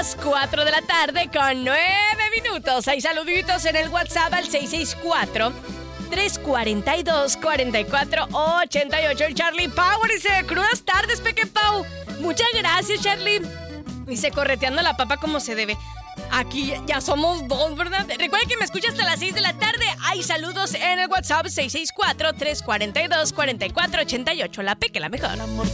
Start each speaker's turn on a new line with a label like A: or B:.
A: las 4 de la tarde con 9 minutos. Hay saluditos en el WhatsApp al 664-342-4488. El Charlie Power dice, crudas tardes, Peque Pau. Muchas gracias, Charlie. Dice, correteando la papa como se debe. Aquí ya somos dos, ¿verdad? Recuerden que me escucha hasta las 6 de la tarde. Hay saludos en el WhatsApp 664-342-4488. La Peque, la mejor.